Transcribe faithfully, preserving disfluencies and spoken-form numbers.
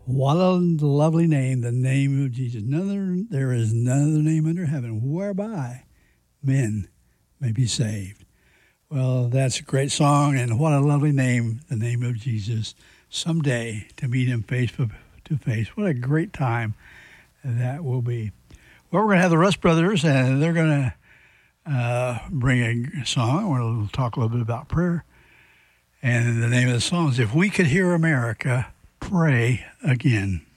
What a lovely name, the name of Jesus. None, there is none other name under heaven whereby men may be saved. Well, that's a great song, and what a lovely name, the name of Jesus. Someday to meet him face to face. What a great time that will be. Well, we're going to have the Rust Brothers, and they're going to uh, bring a song. We'll talk a little bit about prayer. And the name of the song is If We Could Hear America Pray Again.